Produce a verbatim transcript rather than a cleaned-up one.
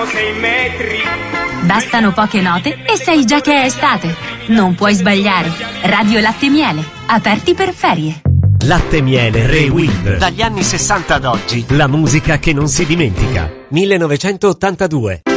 sei metri. Bastano poche note e sai già che è estate. Non puoi sbagliare. Radio Latte e Miele, aperti per ferie. Latte e Miele Rewind. Dagli anni sessanta ad oggi. La musica che non si dimentica. millenovecentottantadue.